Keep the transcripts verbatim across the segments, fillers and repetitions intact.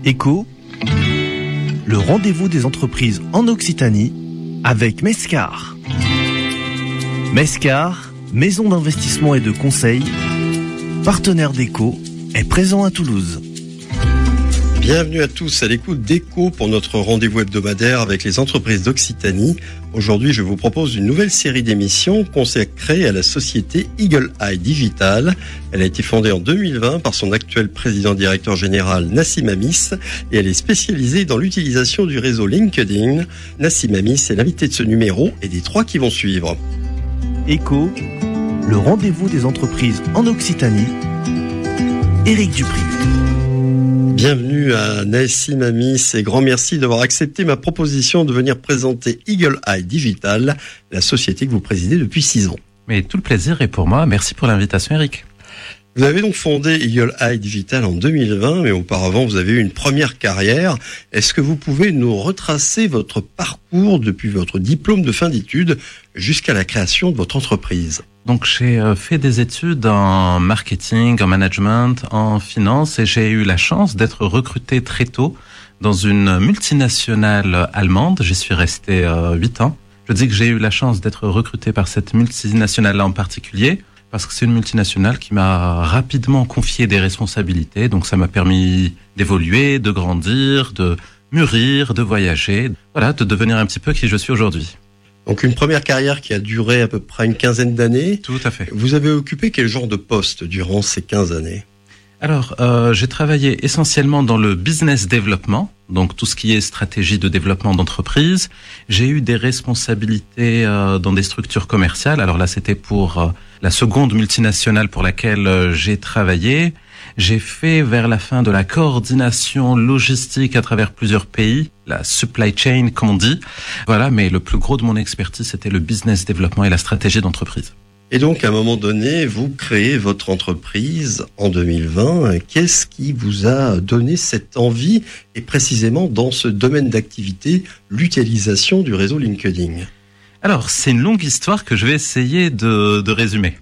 Écho, le rendez-vous des entreprises en Occitanie avec Mescar. Mescar, maison d'investissement et de conseil, partenaire d'Écho, est présent à Toulouse. Bienvenue à tous à l'écoute d'Écho pour notre rendez-vous hebdomadaire avec les entreprises d'Occitanie. Aujourd'hui, je vous propose une nouvelle série d'émissions consacrée à la société Eagle Eye Digital. Elle a été fondée en deux mille vingt par son actuel président-directeur général Nassim Amis et elle est spécialisée dans l'utilisation du réseau LinkedIn. Nassim Amis est l'invité de ce numéro et des trois qui vont suivre. Écho, le rendez-vous des entreprises en Occitanie. Éric Dupri. Bienvenue à Nassim Amis et grand merci d'avoir accepté ma proposition de venir présenter Eagle Eye Digital, la société que vous présidez depuis six ans. Mais tout le plaisir est pour moi. Merci pour l'invitation, Eric. Vous avez donc fondé Eagle Eye Digital en deux mille vingt, mais auparavant vous avez eu une première carrière. Est-ce que vous pouvez nous retracer votre parcours depuis votre diplôme de fin d'études jusqu'à la création de votre entreprise ? Donc j'ai fait des études en marketing, en management, en finance et j'ai eu la chance d'être recruté très tôt dans une multinationale allemande. J'y suis resté euh, huit ans. Je dis que j'ai eu la chance d'être recruté par cette multinationale en particulier parce que c'est une multinationale qui m'a rapidement confié des responsabilités. Donc ça m'a permis d'évoluer, de grandir, de mûrir, de voyager, voilà, de devenir un petit peu qui je suis aujourd'hui. Donc une première carrière qui a duré à peu près une quinzaine d'années. Tout à fait. Vous avez occupé quel genre de poste durant ces quinze années ? Alors, euh, j'ai travaillé essentiellement dans le business development, donc tout ce qui est stratégie de développement d'entreprise. J'ai eu des responsabilités euh, dans des structures commerciales. Alors là, c'était pour euh, la seconde multinationale pour laquelle euh, j'ai travaillé. J'ai fait vers la fin de la coordination logistique à travers plusieurs pays, la supply chain comme on dit. Voilà, mais le plus gros de mon expertise, c'était le business development et la stratégie d'entreprise. Et donc, à un moment donné, vous créez votre entreprise en deux mille vingt. Qu'est-ce qui vous a donné cette envie, et précisément dans ce domaine d'activité, l'utilisation du réseau LinkedIn ? Alors, c'est une longue histoire que je vais essayer de, de résumer.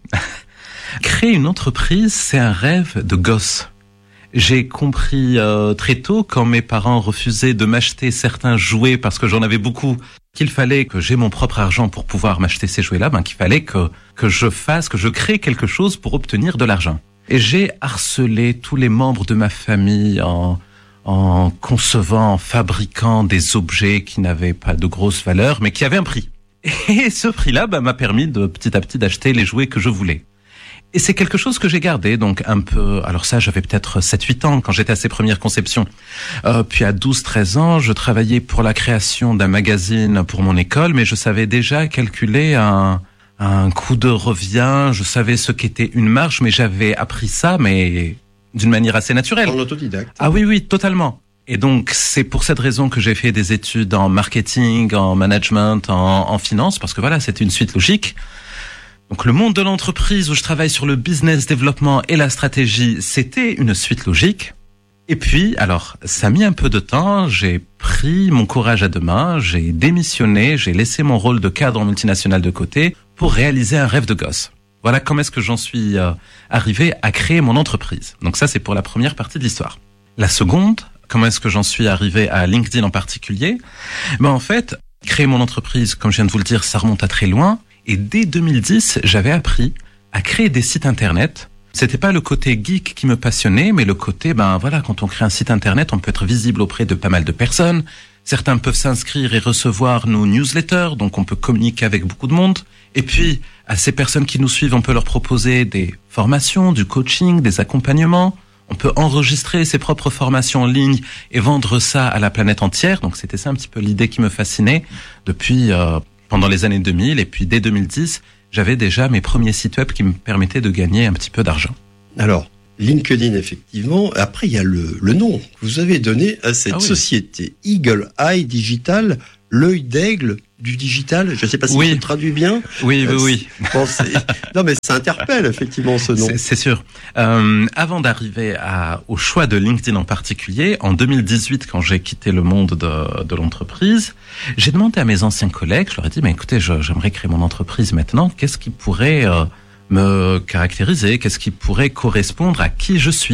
Créer une entreprise, c'est un rêve de gosse. J'ai compris euh, très tôt, quand mes parents refusaient de m'acheter certains jouets parce que j'en avais beaucoup, qu'il fallait que j'ai mon propre argent pour pouvoir m'acheter ces jouets-là, ben, qu'il fallait que, que je fasse, que je crée quelque chose pour obtenir de l'argent. Et j'ai harcelé tous les membres de ma famille en, en concevant, en fabriquant des objets qui n'avaient pas de grosse valeur, mais qui avaient un prix. Et ce prix-là ben, m'a permis de petit à petit d'acheter les jouets que je voulais. Et c'est quelque chose que j'ai gardé, donc un peu... Alors ça, j'avais peut-être sept huit ans quand j'étais à ces premières conceptions. Euh, puis à douze treize ans, je travaillais pour la création d'un magazine pour mon école, mais je savais déjà calculer un, un coût de revient, je savais ce qu'était une marge, mais j'avais appris ça, mais d'une manière assez naturelle. En autodidacte. Ah oui, oui, totalement. Et donc, c'est pour cette raison que j'ai fait des études en marketing, en management, en, en finance, parce que voilà, c'était une suite logique. Donc le monde de l'entreprise où je travaille sur le business développement et la stratégie, c'était une suite logique. Et puis, alors, ça a mis un peu de temps, j'ai pris mon courage à deux mains, j'ai démissionné, j'ai laissé mon rôle de cadre en multinationale de côté pour réaliser un rêve de gosse. Voilà comment est-ce que j'en suis euh, arrivé à créer mon entreprise. Donc ça, c'est pour la première partie de l'histoire. La seconde, comment est-ce que j'en suis arrivé à LinkedIn en particulier ? Ben en fait, créer mon entreprise, comme je viens de vous le dire, ça remonte à très loin. Et dès deux mille dix, j'avais appris à créer des sites internet. C'était pas le côté geek qui me passionnait, mais le côté, ben voilà, quand on crée un site internet, on peut être visible auprès de pas mal de personnes. Certains peuvent s'inscrire et recevoir nos newsletters, donc on peut communiquer avec beaucoup de monde. Et puis, à ces personnes qui nous suivent, on peut leur proposer des formations, du coaching, des accompagnements. On peut enregistrer ses propres formations en ligne et vendre ça à la planète entière. Donc c'était ça un petit peu l'idée qui me fascinait depuis... Euh, pendant les années deux mille, et puis dès deux mille dix, j'avais déjà mes premiers sites web qui me permettaient de gagner un petit peu d'argent. Alors, LinkedIn, effectivement. Après, il y a le, le nom que vous avez donné à cette ah oui. société, Eagle Eye Digital, l'œil d'aigle du digital. Je ne sais pas si oui. je traduis bien. Oui, euh, oui, oui. Bon, non, mais ça interpelle effectivement ce nom. C'est, c'est sûr. Euh, avant d'arriver à, au choix de LinkedIn en particulier, en deux mille dix-huit, quand j'ai quitté le monde de, de l'entreprise, j'ai demandé à mes anciens collègues, je leur ai dit, mais écoutez, je, j'aimerais créer mon entreprise maintenant. Qu'est-ce qui pourrait euh, me caractériser ? Qu'est-ce qui pourrait correspondre à qui je suis ?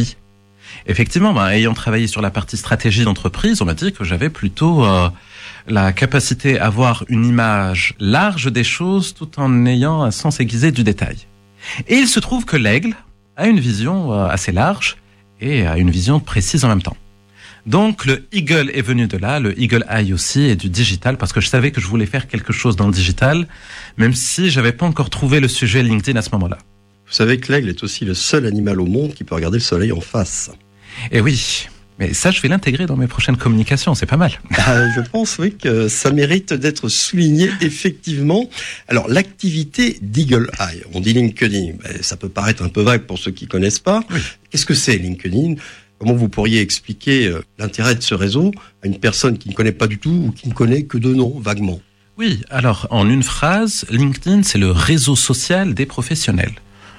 Effectivement, ben, ayant travaillé sur la partie stratégie d'entreprise, on m'a dit que j'avais plutôt euh, la capacité à avoir une image large des choses tout en ayant un sens aiguisé du détail. Et il se trouve que l'aigle a une vision euh, assez large et a une vision précise en même temps. Donc le Eagle est venu de là, le Eagle Eye aussi, et du digital, parce que je savais que je voulais faire quelque chose dans le digital, même si j'avais pas encore trouvé le sujet LinkedIn à ce moment-là. Vous savez que l'aigle est aussi le seul animal au monde qui peut regarder le soleil en face. Et oui, mais ça je vais l'intégrer dans mes prochaines communications, c'est pas mal. Ah, je pense oui que ça mérite d'être souligné effectivement. Alors l'activité d'Eagle Eye, on dit LinkedIn, ben, ça peut paraître un peu vague pour ceux qui connaissent pas. Oui. Qu'est-ce que c'est LinkedIn ? Comment vous pourriez expliquer euh, l'intérêt de ce réseau à une personne qui ne connaît pas du tout ou qui ne connaît que de nom, vaguement ? Oui, alors en une phrase, LinkedIn c'est le réseau social des professionnels.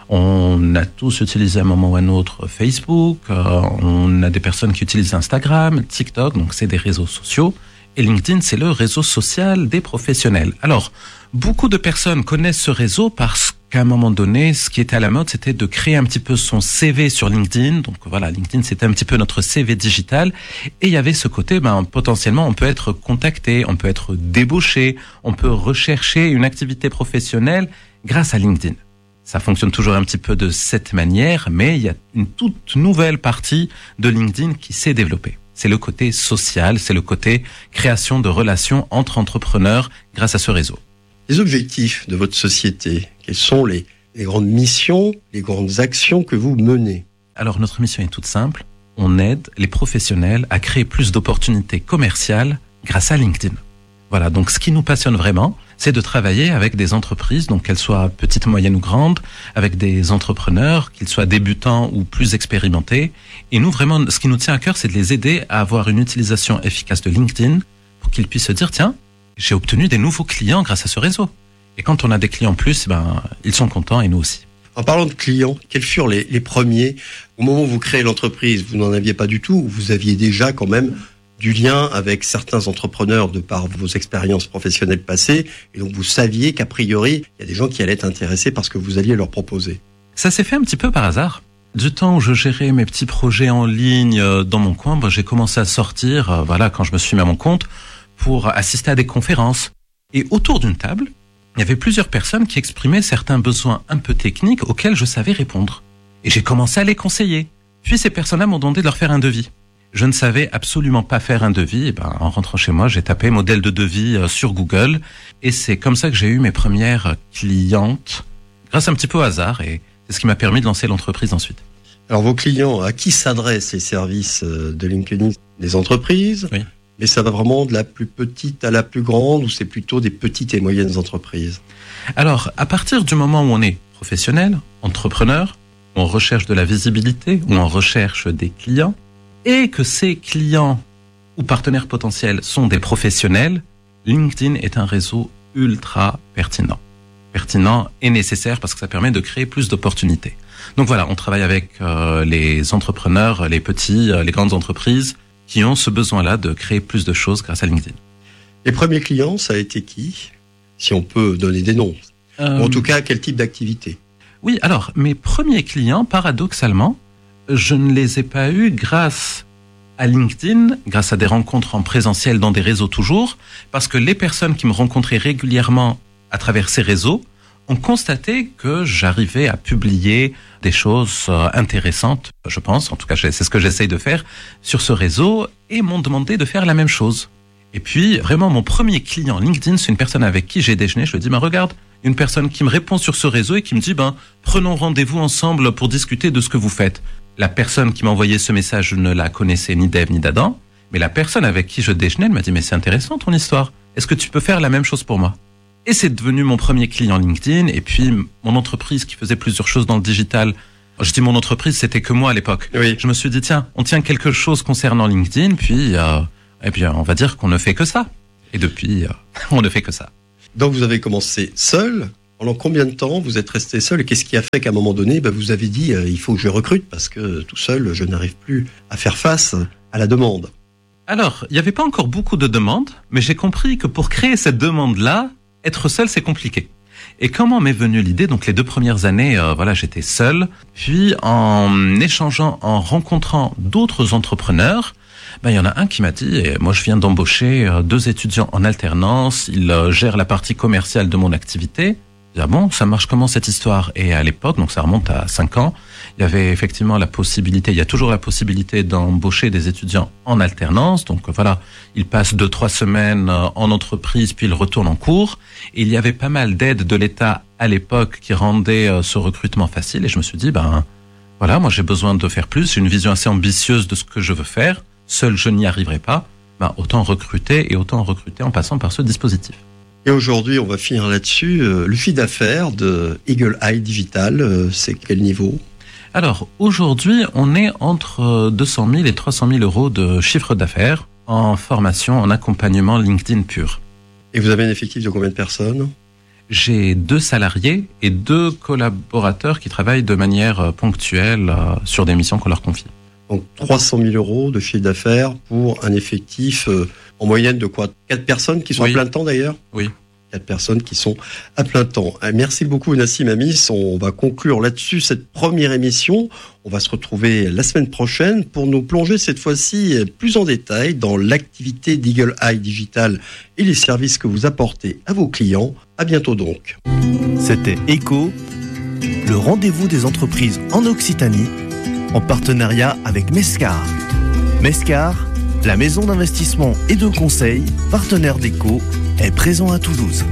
On a tous utilisé à un moment ou à un autre Facebook, euh, on a des personnes qui utilisent Instagram, TikTok, donc c'est des réseaux sociaux. Et LinkedIn, c'est le réseau social des professionnels. Alors, beaucoup de personnes connaissent ce réseau parce qu'à un moment donné, ce qui était à la mode, c'était de créer un petit peu son C V sur LinkedIn. Donc voilà, LinkedIn, c'était un petit peu notre C V digital. Et il y avait ce côté, ben, potentiellement, on peut être contacté, on peut être débauché, on peut rechercher une activité professionnelle grâce à LinkedIn. Ça fonctionne toujours un petit peu de cette manière, mais il y a une toute nouvelle partie de LinkedIn qui s'est développée. C'est le côté social, c'est le côté création de relations entre entrepreneurs grâce à ce réseau. Les objectifs de votre société, quelles sont les, les grandes missions, les grandes actions que vous menez ? Alors notre mission est toute simple, on aide les professionnels à créer plus d'opportunités commerciales grâce à LinkedIn. Voilà, donc ce qui nous passionne vraiment, c'est de travailler avec des entreprises, donc qu'elles soient petites, moyennes ou grandes, avec des entrepreneurs, qu'ils soient débutants ou plus expérimentés. Et nous, vraiment, ce qui nous tient à cœur, c'est de les aider à avoir une utilisation efficace de LinkedIn pour qu'ils puissent se dire, tiens, j'ai obtenu des nouveaux clients grâce à ce réseau. Et quand on a des clients plus, ben, ils sont contents et nous aussi. En parlant de clients, quels furent les, les premiers ? Au moment où vous créez l'entreprise, vous n'en aviez pas du tout, ou vous aviez déjà quand même du lien avec certains entrepreneurs de par vos expériences professionnelles passées, et donc vous saviez qu'a priori, il y a des gens qui allaient être intéressés par ce que vous alliez leur proposer. Ça s'est fait un petit peu par hasard. Du temps où je gérais mes petits projets en ligne dans mon coin, ben, j'ai commencé à sortir, voilà, quand je me suis mis à mon compte, pour assister à des conférences. Et autour d'une table, il y avait plusieurs personnes qui exprimaient certains besoins un peu techniques auxquels je savais répondre. Et j'ai commencé à les conseiller. Puis ces personnes-là m'ont demandé de leur faire un devis. Je ne savais absolument pas faire un devis. Et ben, en rentrant chez moi, j'ai tapé modèle de devis sur Google. Et c'est comme ça que j'ai eu mes premières clientes, grâce un petit peu au hasard. Et c'est ce qui m'a permis de lancer l'entreprise ensuite. Alors vos clients, à qui s'adressent les services de LinkedIn ? Des entreprises ? Oui. Mais ça va vraiment de la plus petite à la plus grande, ou c'est plutôt des petites et moyennes entreprises ? Alors, à partir du moment où on est professionnel, entrepreneur, on recherche de la visibilité, ou on recherche des clients, et que ces clients ou partenaires potentiels sont des professionnels, LinkedIn est un réseau ultra pertinent. Pertinent et nécessaire parce que ça permet de créer plus d'opportunités. Donc voilà, on travaille avec euh, les entrepreneurs, les petits, euh, les grandes entreprises qui ont ce besoin-là de créer plus de choses grâce à LinkedIn. Les premiers clients, ça a été qui ? Si on peut donner des noms. Euh... Ou en tout cas, quel type d'activité ? Oui, alors, mes premiers clients, paradoxalement, je ne les ai pas eus grâce à LinkedIn, grâce à des rencontres en présentiel dans des réseaux toujours, parce que les personnes qui me rencontraient régulièrement à travers ces réseaux ont constaté que j'arrivais à publier des choses intéressantes, je pense, en tout cas c'est ce que j'essaye de faire sur ce réseau, et m'ont demandé de faire la même chose. Et puis vraiment mon premier client LinkedIn, c'est une personne avec qui j'ai déjeuné, je lui ai dit, ben regarde, une personne qui me répond sur ce réseau et qui me dit, ben prenons rendez-vous ensemble pour discuter de ce que vous faites. La personne qui m'a envoyé ce message, je ne la connaissais ni d'Ève ni d'Adam, mais la personne avec qui je déjeunais, elle m'a dit, mais c'est intéressant ton histoire, est-ce que tu peux faire la même chose pour moi ? Et c'est devenu mon premier client LinkedIn. Et puis, mon entreprise qui faisait plusieurs choses dans le digital. Je dis mon entreprise, c'était que moi à l'époque. Oui. Je me suis dit, tiens, on tient quelque chose concernant LinkedIn. Puis, euh, et puis, on va dire qu'on ne fait que ça. Et depuis, euh, on ne fait que ça. Donc, vous avez commencé seul. Pendant combien de temps vous êtes resté seul ? Et qu'est-ce qui a fait qu'à un moment donné, ben, vous avez dit, euh, il faut que je recrute parce que tout seul, je n'arrive plus à faire face à la demande. Alors, il n'y avait pas encore beaucoup de demandes, mais j'ai compris que pour créer cette demande-là, être seul, c'est compliqué. Et comment m'est venue l'idée? Donc les deux premières années, euh, voilà, j'étais seul. Puis en échangeant, en rencontrant d'autres entrepreneurs, ben il y en a un qui m'a dit, et moi je viens d'embaucher euh, deux étudiants en alternance, ils euh, gèrent la partie commerciale de mon activité. Je dis, ah bon, ça marche comment cette histoire? Et à l'époque, donc ça remonte à cinq ans, il y avait effectivement la possibilité, il y a toujours la possibilité d'embaucher des étudiants en alternance. Donc voilà, ils passent deux, trois semaines en entreprise, puis ils retournent en cours. Et il y avait pas mal d'aides de l'État à l'époque qui rendaient ce recrutement facile. Et je me suis dit, ben voilà, moi j'ai besoin de faire plus. J'ai une vision assez ambitieuse de ce que je veux faire. Seul, je n'y arriverai pas. Ben, autant recruter et autant recruter en passant par ce dispositif. Et aujourd'hui, on va finir là-dessus. Euh, le chiffre d'affaires de Eagle Eye Digital, euh, c'est quel niveau? Alors, aujourd'hui, on est entre deux cent mille et trois cent mille euros de chiffre d'affaires en formation, en accompagnement LinkedIn pur. Et vous avez un effectif de combien de personnes? J'ai deux salariés et deux collaborateurs qui travaillent de manière ponctuelle euh, sur des missions qu'on leur confie. Donc trois cent mille euros de chiffre d'affaires pour un effectif euh, en moyenne de quoi? Quatre personnes qui sont oui. à plein temps d'ailleurs? Oui. Quatre personnes qui sont à plein temps. Merci beaucoup Nassim Amis. On va conclure là-dessus cette première émission. On va se retrouver la semaine prochaine pour nous plonger cette fois-ci plus en détail dans l'activité d'Eagle Eye Digital et les services que vous apportez à vos clients. À bientôt donc. C'était Echo, le rendez-vous des entreprises en Occitanie, en partenariat avec Mescar. Mescar, la maison d'investissement et de conseil, partenaire d'Echo, est présent à Toulouse.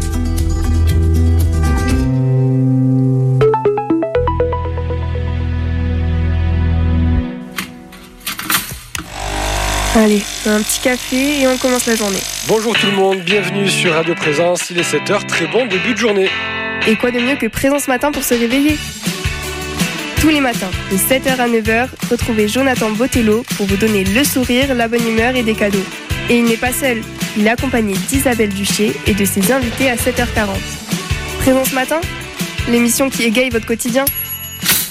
Allez, un petit café et on commence la journée. Bonjour tout le monde, bienvenue sur Radio Présence, il est sept heures, très bon début de journée. Et quoi de mieux que Présence Matin pour se réveiller? Tous les matins, de sept heures à neuf heures, retrouvez Jonathan Botello pour vous donner le sourire, la bonne humeur et des cadeaux. Et il n'est pas seul, il est accompagné d'Isabelle Duché et de ses invités à sept heures quarante. Présence Matin, l'émission qui égaye votre quotidien.